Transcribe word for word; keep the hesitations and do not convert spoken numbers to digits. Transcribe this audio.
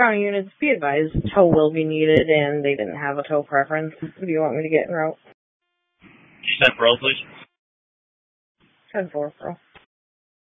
County units, be advised, tow will be needed, and they didn't have a tow preference. Do you want me to get en route? You sent for all, please? ten four, bro.